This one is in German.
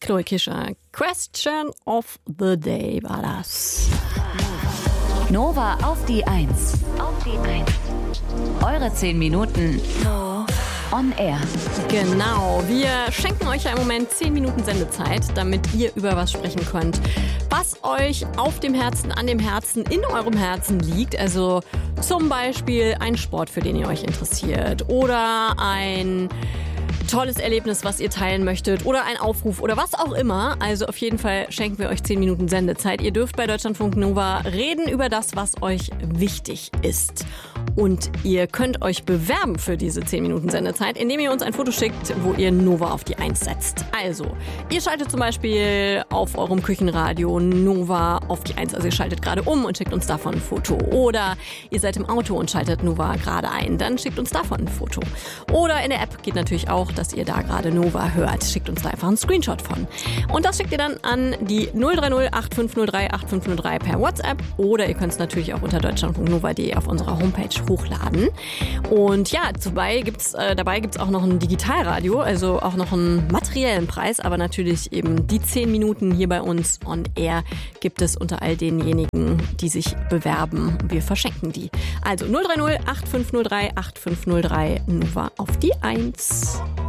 Chloe Kischer. Question of the Day war das. Nova auf die 1. Eure 10 Minuten on air. Genau, wir schenken euch ja im Moment 10 Minuten Sendezeit, damit ihr über was sprechen könnt, was euch auf dem Herzen, an dem Herzen, in eurem Herzen liegt. Also zum Beispiel ein Sport, für den ihr euch interessiert, oder ein tolles Erlebnis, was ihr teilen möchtet, oder ein Aufruf oder was auch immer. Also auf jeden Fall schenken wir euch 10 Minuten Sendezeit. Ihr dürft bei Deutschlandfunk Nova reden über das, was euch wichtig ist. Und ihr könnt euch bewerben für diese 10 Minuten Sendezeit, indem ihr uns ein Foto schickt, wo ihr Nova auf die 1 setzt. Also, ihr schaltet zum Beispiel auf eurem Küchenradio Nova auf die 1. Also ihr schaltet gerade um und schickt uns davon ein Foto. Oder ihr seid im Auto und schaltet Nova gerade ein, dann schickt uns davon ein Foto. Oder in der App geht natürlich auch, dass ihr da gerade Nova hört. Schickt uns da einfach einen Screenshot von. Und das schickt ihr dann an die 030 8503 8503 per WhatsApp. Oder ihr könnt es natürlich auch unter deutschlandfunknova.de auf unserer Homepage hochladen. Und ja, dabei gibt's auch noch ein Digitalradio, also auch noch einen materiellen Preis, aber natürlich eben die 10 Minuten hier bei uns on air gibt es unter all denjenigen, die sich bewerben. Wir verschenken die. Also 030 8503 8503 Nova auf die 1.